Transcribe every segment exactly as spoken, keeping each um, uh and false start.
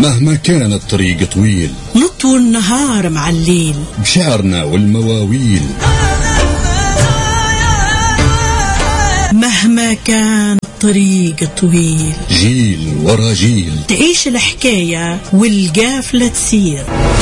مهما كان الطريق طويل نطوي النهار مع الليل بشعرنا والمواويل. مهما كان الطريق طويل جيل ورا جيل تعيش الحكاية والقافلة تسير.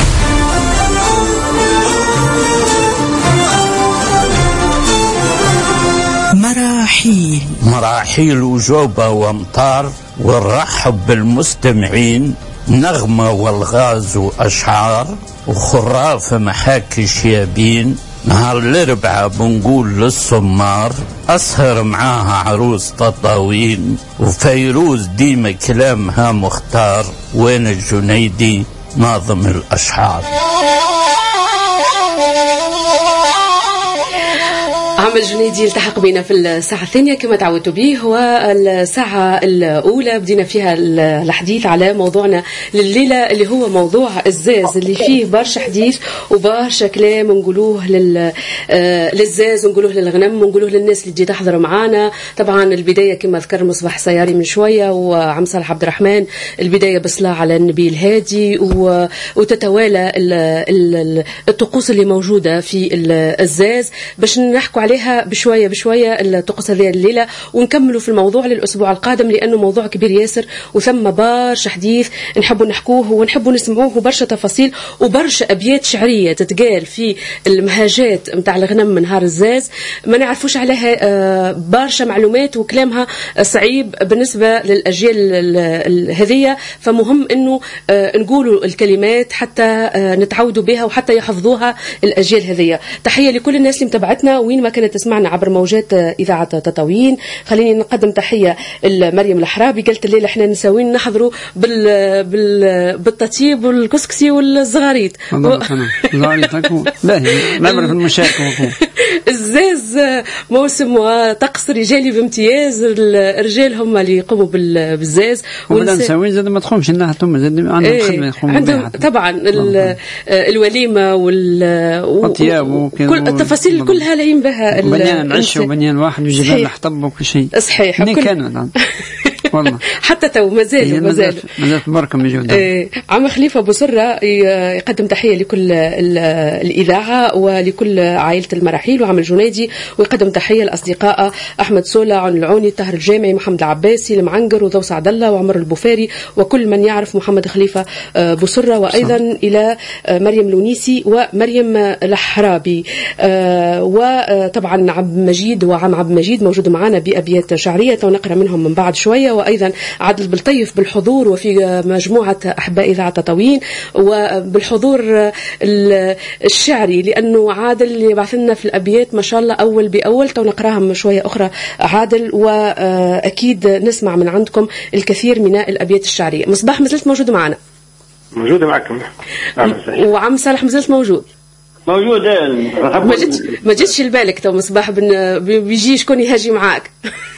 مراحيل مراحيل وجوبة وامطار، ونرحب بالمستمعين نغمة والغاز وأشعار وخراف محاكي شيابين. نهار الاربعاء بنقول للصمار أسهر معاها عروس تطاوين، وفيروز ديما كلامها مختار، وين الجنيدي ناظم الأشعار. عمل جنيدي التحق بنا في الساعة الثانية كما تعودتوا به. والساعة الأولى بدينا فيها الحديث على موضوعنا لليلة اللي هو موضوع الزاز، اللي فيه برشا حديث وبرشا كلام نقولوه لل للزاز ونقولوه للغنم ونقولوه للناس اللي تجي تحضر معانا. طبعا البداية كما ذكر مصباح سياري من شوية وعم صالح عبد الرحمن، البداية بالصلاة على النبي الهادي، وتتوالى الطقوس اللي موجودة في الزاز باش نحكوا عليها بشوية بشوية الطقوس هذه الليلة، ونكملوا في الموضوع للأسبوع القادم لأنه موضوع كبير ياسر وثم برشا حديث نحبوا نحكوه ونحبوا نسمعوه، وبرشا تفاصيل وبرشا أبيات شعرية تتقال في المهاجات متاع الغنم من نهار الزاز ما نعرفوش عليها برشا معلومات وكلامها صعيب بالنسبة للأجيال هذية، فمهم أنه نقولوا الكلمات حتى نتعودوا بها وحتى يحفظوها الأجيال هذية. تحية لكل الناس اللي متابعتنا وين ما كانت تسمعنا عبر موجات إذاعة تطاوين. خليني نقدم تحية لمريم الحرابي، قالت الليلة احنا نساوين نحضروا بال بال بالتطيب والكسكسي والزغاريت. لا هي نمر في المشاكل. الزاز موسم وطقس رجالي بامتياز، الرجال هم اللي يقوموا بالزاز وبدا نساوين زاد ما تخومش انها حتى زاد عندهم خدمه يقوموا بها طبعا الوليمه والطياب وكل التفاصيل كلها لاين بها بنيان عش وبنيان واحد وجبال الحطب وكل شيء صحيح كان والله حتى تو مازال مازال مازال بركه موجوده. إيه. عم خليفه ابو سره يقدم تحيه لكل الاذاعه ولكل عائله المراحيل وعمل جنيدي، ويقدم تحيه لاصدقاء احمد سولا، عن العوني، الطاهر الجامعي، محمد العباسي، المعنقر، وذو سعد الله، وعمر البوفاري، وكل من يعرف محمد خليفه ابو سره، وايضا صح. الى مريم لونيسي ومريم الحرابي، وطبعا عبد المجيد وعم عبد المجيد موجود معنا بابيات شعريه ونقرا منهم من بعد شويه، وأيضا عادل بالطيف بالحضور وفي مجموعة أحباء إذاعة تطاوين وبالحضور الشعري، لأنه عادل يبعث لنا في الأبيات ما شاء الله أول بأول، تو نقراهم شوية أخرى عادل، وأكيد نسمع من عندكم الكثير من الأبيات الشعرية. مصباح مازلت موجود معنا؟ موجودة معكم. وعم صالح مازلت موجود؟ موجود. ما جيتش ما جيتش لبالك تو مصباح بيجي شكون يهاجي معاك؟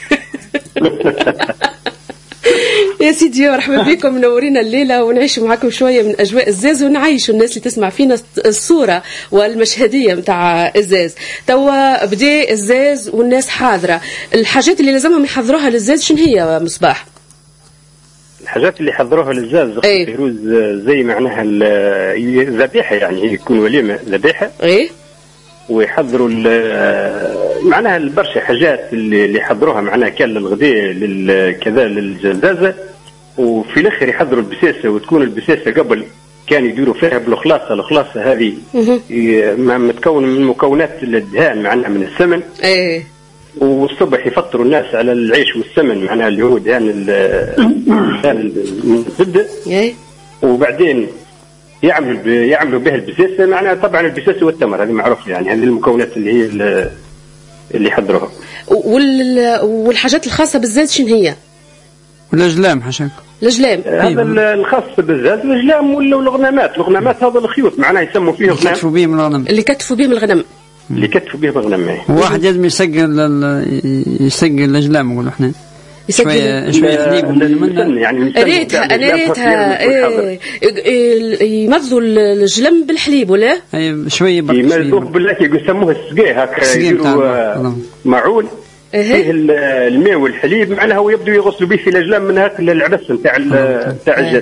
يا سيدي مرحبا بكم، منورينا الليلة ونعيش معكم شوية من أجواء الزاز ونعيشوا الناس اللي تسمع فينا الصورة والمشهدية متاع الزاز. توا بدي الزاز والناس حاضرة، الحاجات اللي لازمهم يحضروها للزاز شنو هي مصباح؟ الحاجات اللي حضروها للزاز ايه؟ فيروز زي معناها الذبيحة، يعني يكون وليمة ذبيحة ايه، ويحضروا معناها البرشا حاجات اللي يحضروها معناها كان للغداء كذا للجزازة، وفي الاخر يحضروا البساسة، وتكون البساسة قبل كان يديروا فيها بالخلاصة. الخلاصة هذه متكون من مكونات الدهان معناها من السمن، ايه، والصبح يفطروا الناس على العيش والسمن معناها اللي هو دهان دهان الزبدة، ايه، وبعدين يعملوا يعملوا به البساسة معناها طبعا البساسة والتمر هذه معروف، يعني هذه المكونات اللي هي اللي يحضروها. والحاجات الخاصة بالزاز شنو هي؟ والأجلام حشاك الأجلام هذا الخاص بالزاز، الأجلام ولا الغنمات. الغنمات هذا الخيوط معناها يسموا فيه غنم، يكتفوا به من الغنم، اللي كتفوا به من الغنم، اللي كتفوا به بالغنم. واحد لازم يسقل يسقل الأجلام نقولوا احنا شويه شويه حليب ومن يعني ريتها انا ريتها ايه يمضوا الجلم بالحليب ولا اي شويه يمضوا بالله يسموه السقيه هكا، يديروا معون فيه الماء والحليب معناها، ويبدو يغسلوا به في الأجلام من هاك العبس نتاع نتاع الجس.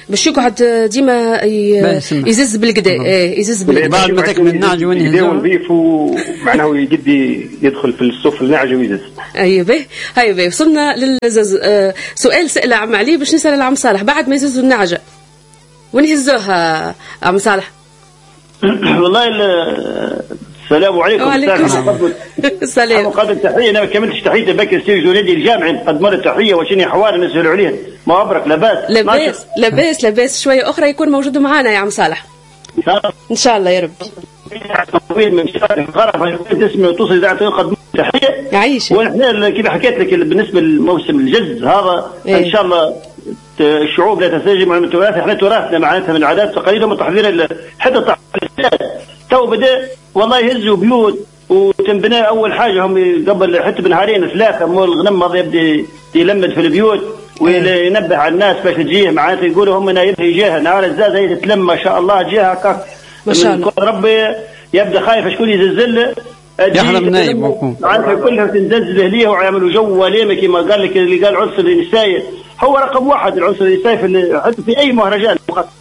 باش يقعد ديما يزز بالقدا. ايه يزز بالقدا بعد ما تكمل النعجه وين يهزو ونضيف ومعناه يقدي يدخل في الصف النعجه ويزز. ايوه به هاي به وصلنا للزز. آه سؤال سأل عم علي باش نسال العم صالح بعد ما يززوا النعجه وين يهزوها عم صالح؟ والله السلام عليكم. وعليكم السلام. قبل التحيه انا ما كملتش تحيه بكر السيد جنيدي الجامعي نقدم له التحيه وشني حوار نسالوا عليه. ما ابرك لاباس لاباس لاباس لاباس شويه اخرى يكون موجود معنا يا عم صالح ان شاء الله يا رب. من شهر غرفه تسمع توصل اذا نقدم تحيه يعيش. ونحن كيف حكيت لك بالنسبه لموسم الجز هذا إيه؟ ان شاء الله الشعوب لا تنسجم على التراث. احنا تراثنا معناتها من العادات والتقاليد وتحضير حتى تحضير تو بدا والله يهزوا بيوت وتنبنى. اول حاجه هم قبل حتى بنهارين ثلاثه مول الغنم هذا يبدا يلمد في البيوت وينبه على الناس باش تجيه معناتها يقولوا هم يبدا جهه نهار الزاز هي تتلم ما شاء الله جهه هكاك ما شاء الله. ربي يبدا خايف شكون يزلزل يحرم نايم معناتها كلها تنزلزل ليه ويعملوا جو وليمه كما قال لك اللي قال عنصر النسائي هو رقم واحد. العنصر النسائي في حتى في اي مهرجان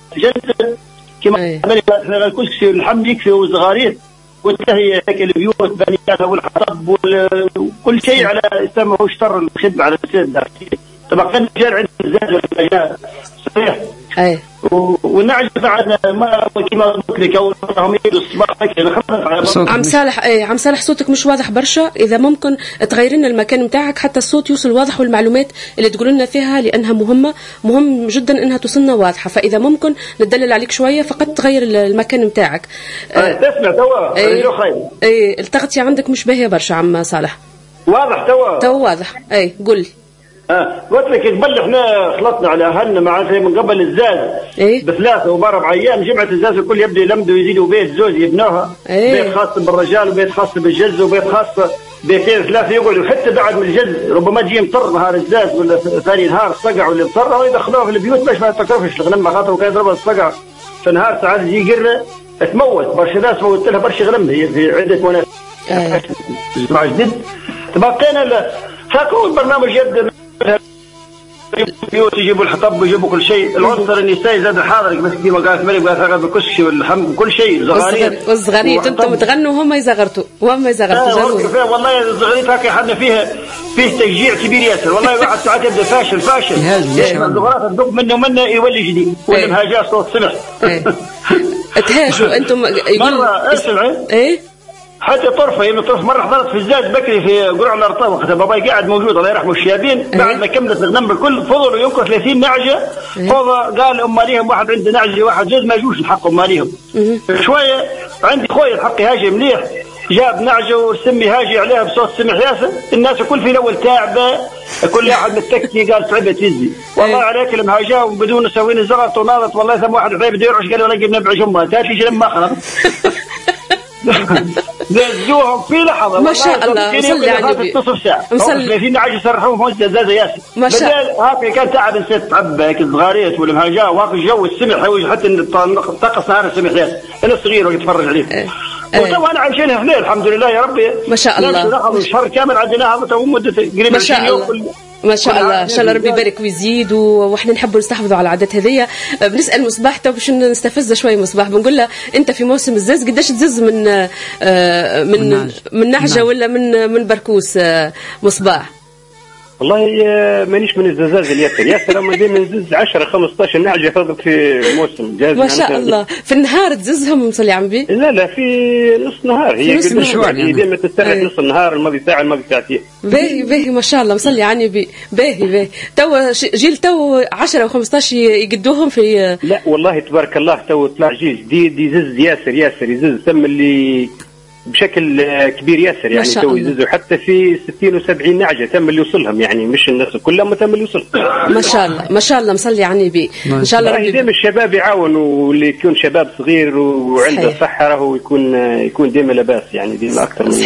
كما احنا الكسكسي والحمد يكفي والصغارير والتهيئه البيوت بنياتها والحطب وكل شيء على يسمى هو شطر الخدمه على السد. طبعا كان الشارع عند الزاد والمجال صحيح. اي والنعجه بعد ما كما قلت لك هم يدوا الصباح. عم صالح اي عم صالح صوتك مش واضح برشا. اذا ممكن تغير لنا المكان نتاعك حتى الصوت يوصل واضح والمعلومات اللي تقول لنا فيها لانها مهمه مهم جدا انها توصلنا واضحه. فاذا ممكن ندلل عليك شويه فقط تغير المكان نتاعك. أه تسمع توا اي اي التغطيه عندك مش باهيه برشا عم صالح. واضح توا توا واضح. اي قل لي. اه قلت لك قبل احنا خلطنا على اهلنا معناتها من قبل الزاز إيه؟ بثلاثه وباربع ايام جمعه الزاز الكل يبدا يلمدوا يزيدوا بيت زوج يبنوها. إيه؟ بيت خاص بالرجال وبيت خاص بالجز وبيت خاص بيتين ثلاثه يقعدوا حتى بعد من الجز ربما تجي مطر نهار الزاز ولا ثاني نهار الصقع واللي مطر ويدخلوها في البيوت باش ما تكرفش الغنم خاطر وكان يضربها الصقع في نهار ساعات يجي قره تموت برشا ناس موت لها برشا غنم هي في عده مناسبات. آه. جماعه جديد تبقينا فاكروا البرنامج يد بيوت يجيبوا الحطب ويجيبوا كل شيء. العنصر النسائي زاد حاضر بس كما قالت مريم قالت هذا بالكسكسي والحم كل شيء صغارير والصغارير انتم تغنوا وهم يزغرتوا وهم يزغرتوا آه والله الصغارير هكا حنا فيها فيه تشجيع كبير ياسر والله. واحد ساعات يبدا فاشل فاشل الصغارات تدق منه ومنه يولي جديد ولا مهاجات صوت سمح تهاجوا انتم مره اسمعي ايه حتى طرفه يوم طرف مره حضرت في الزاد بكري في قرع الارطام وقتها باباي قاعد موجود الله يرحمه الشيابين بعد ما كملت الغنم بالكل فضلوا يمكن ثلاثين نعجه. فضل قال اماليهم واحد عنده نعجه واحد جوز ما يجوش الحق اماليهم. شويه عندي خويا الحق هاجي مليح جاب نعجه وسمي هاجي عليها بصوت سمح ياسر. الناس الكل في الاول تعبه كل واحد متكي قال تعبت يزي والله عليك لما هاجا وبدون نسوين زغط وناضت والله ثم واحد حبيب بده يرعش قال ولا جبنا نبع جمه تاتي جنب ما خلص زوهم في لحظه ما شاء الله صلي على النبي نصف ساعه ثلاثين نعجه سرحوهم هون زازه ياسر ما شاء الله. هاك كان تعب نسيت تعب هيك الصغاريت والمهاجا وهاك الجو السمح حتى الطقس نهار السمح ياسر انا صغير ويتفرج عليه. وطبعا انا عايشينها هنا الحمد لله يا ربي ما شاء الله. دخلوا الشهر كامل عندنا هذا مده قريبه ما شاء الله ما شاء الله ان شاء الله ربي يبارك ويزيد. واحنا نحبوا نستحفظوا على العادات هذيا. بنسال مصباح تو باش نستفزه شويه مصباح بنقول له انت في موسم الزز قداش تزز من من من نعجه ولا من من بركوس مصباح؟ والله مانيش من الززاز الياسر ياسر اما ديما نزز عشرة خمسطاش نعجه فضلك في موسم جاز ما شاء الله. في النهار تززهم مصلي عمبي؟ لا لا في نص نهار هي هي ديما تستغرق نص النهار الماضي ساعه الماضي ساعتين. باهي باهي ما شاء الله مصلي عني بي باهي باهي. تو جيل تو عشرة وخمسطاش يقدوهم في لا والله تبارك الله تو طلع جيل جديد يزز ياسر ياسر يزز ثم اللي بشكل كبير ياسر يعني تو يززوا حتى في ستين وسبعين نعجه تم اللي يوصلهم يعني مش الناس كلهم تم اللي يوصل. ما شاء الله ما شاء الله مصلي عني بي ان شاء الله ربي دائما الشباب يعاونوا واللي يكون شباب صغير وعنده صحه راهو يكون يكون دائما لاباس يعني دائما اكثر من صحيح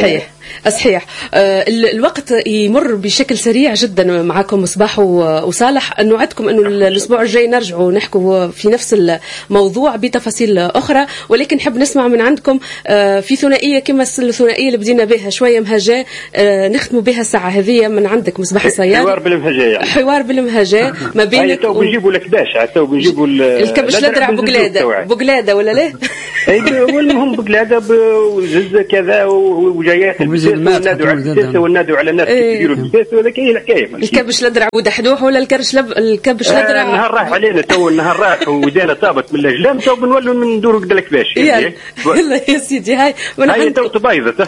صحيح. آه الوقت يمر بشكل سريع جدا معكم مصباح وصالح. نوعدكم انه الاسبوع الجاي نرجعوا نحكوا في نفس الموضوع بتفاصيل اخرى، ولكن نحب نسمع من عندكم آه في ثنائيه كما الثنائيه اللي بدينا بها شويه مهجاه، آه نختموا بها الساعه هذه من عندك مصباح الصياد. حوار بالمهجاه يعني. حوار بالمهجاه ما بينك تو بنجيبوا لك باش تو بنجيبوا الكبش الادرع بقلاده بقلاده ولا لا؟ اي المهم بقلاده بجزه كذا وجايات والنادوا على البساسه والنادوا على الناس يديروا البساسه، وهذاك هي الحكايه. الكبش الادرع ودحدوح ولا الكرش لب... الكبش الادرع؟ آه النهار راح علينا تو، النهار راح ودينا طابت من الاجلام، تو بنولوا ندوروا قد لك باش. يلا يا سيدي هاي هاي تو تبايضت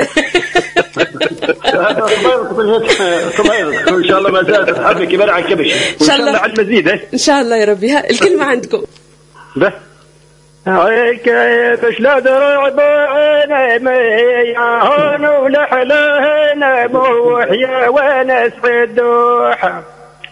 ان شاء الله ما زالت تحبك كبار على الكبش ان شاء الله على المزيد. ان شاء الله يا ربي. الكلمه عندكم بس هيك باش لا درع بعيني مياهون ولحلهنا موحيا وانا سعدوحة.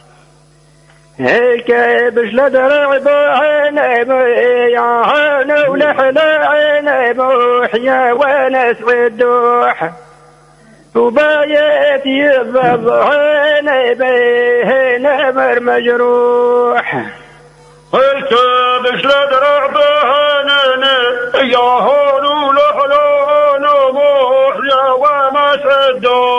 هيك باش لا درع بعيني مياهون ولحلهنا موحيا وانا سعدوحة. وبايت يضب عيني بيهنا مر مجروح. الكبش لدرع بهنني يا هون ولحلون ومحيا وما سدوح.